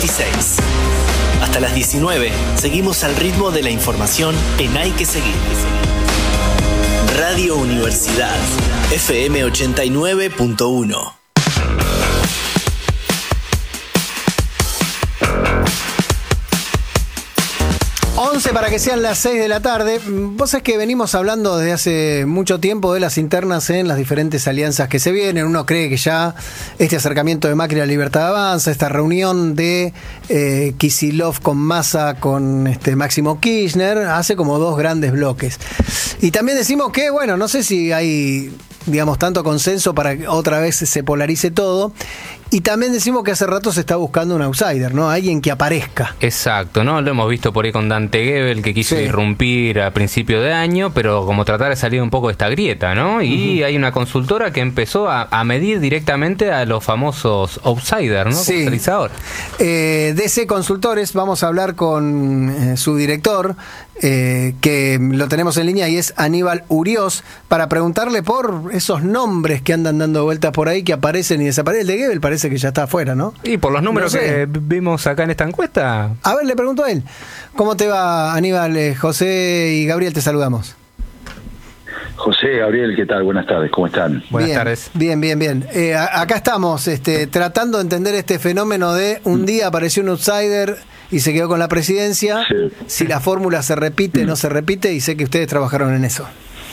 16. Hasta las 19 seguimos al ritmo de la información en Hay que Seguir. Radio Universidad, FM 89.1. 11 para que sean las 6 de la tarde. Vos sabés que venimos hablando desde hace mucho tiempo de las internas en las diferentes alianzas que se vienen. Uno cree que ya este acercamiento de Macri a la Libertad Avanza, esta reunión de Kicillof con Massa, con Máximo Kirchner, hace como dos grandes bloques. Y también decimos que, bueno, no sé si hay, digamos, tanto consenso para que otra vez se polarice todo. Y también decimos que hace rato se está buscando un outsider, ¿no? Alguien que aparezca. Exacto, ¿no? Lo hemos visto por ahí con Dante Gebel, que quiso irrumpir a principio de año, pero como tratar de salir un poco de esta grieta, ¿no? Y hay una consultora que empezó a medir directamente a los famosos outsiders, ¿no? Sí. DC Consultores, vamos a hablar con su director, que lo tenemos en línea, y es Aníbal Uriós, para preguntarle por esos nombres que andan dando vueltas por ahí, que aparecen y desaparecen. El de Gebel parece que ya está afuera, ¿no? Y por los números que vimos acá en esta encuesta. A ver, le pregunto a él. ¿Cómo te va, Aníbal? José y Gabriel, te saludamos. José, Gabriel, ¿qué tal? Buenas tardes, ¿cómo están? Buenas tardes. Bien. Acá estamos tratando de entender este fenómeno de un día apareció un outsider y se quedó con la presidencia. Sí. Si la fórmula se repite, no se repite, y sé que ustedes trabajaron en eso.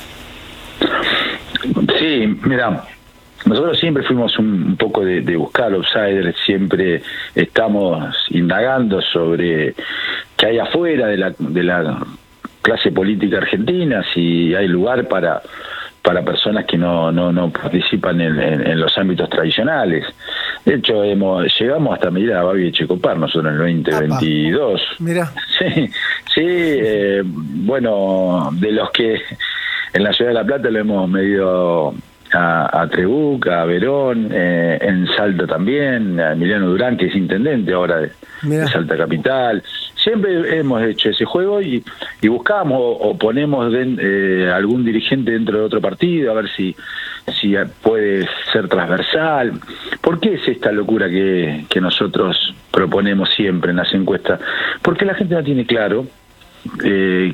Sí, mira, nosotros siempre fuimos un poco de buscar outsiders, siempre estamos indagando sobre qué hay afuera de la clase política argentina, si hay lugar para personas que no participan en los ámbitos tradicionales. De hecho, llegamos hasta medir a Babi Echecopar nosotros en el 2022. Mira. Sí, bueno, de los que en la ciudad de La Plata lo hemos medido a Trebuch, a Verón, en Salta también, a Emiliano Durán, que es intendente ahora de Salta Capital. Siempre hemos hecho ese juego y buscamos o ponemos algún dirigente dentro de otro partido, a ver si puede ser transversal. ¿Por qué es esta locura que nosotros proponemos siempre en las encuestas? Porque la gente no tiene claro